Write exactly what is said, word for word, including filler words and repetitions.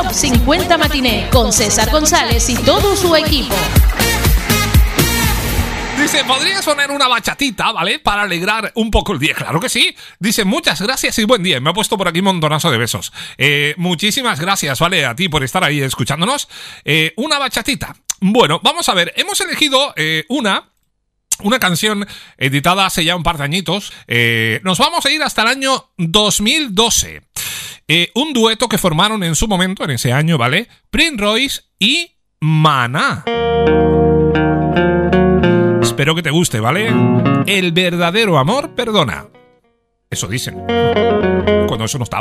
Top cincuenta Matiné con César González y todo su equipo. Dice, ¿podrías poner una bachatita, ¿vale? Para alegrar un poco el día. Claro que sí. Dice, muchas gracias y buen día. Me ha puesto por aquí un montonazo de besos. Eh, muchísimas gracias, ¿vale? A ti por estar ahí escuchándonos. Eh, una bachatita. Bueno, vamos a ver. Hemos elegido eh, una... Una canción editada hace ya un par de añitos. Eh, nos vamos a ir hasta el año dos mil doce. Eh, un dueto que formaron en su momento, en ese año, ¿vale? Prince Royce y Maná. Espero que te guste, ¿vale? El verdadero amor perdona. Eso dicen. Cuando eso no está.